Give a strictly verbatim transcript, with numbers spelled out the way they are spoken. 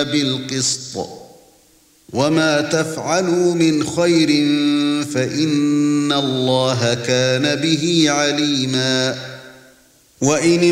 بالقسط وما تفعلوا من خير فإن الله كان به عليما وإن